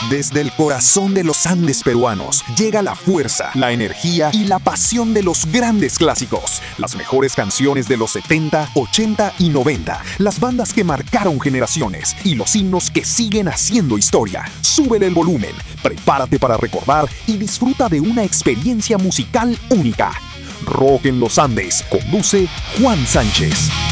Desde el corazón de los Andes peruanos llega la fuerza, la energía y la pasión de los grandes clásicos. Las mejores canciones de los 70, 80 y 90. Las bandas que marcaron generaciones y los himnos que siguen haciendo historia. Súbele el volumen, prepárate para recordar y disfruta de una experiencia musical única. Rock en los Andes, conduce Juan Sánchez.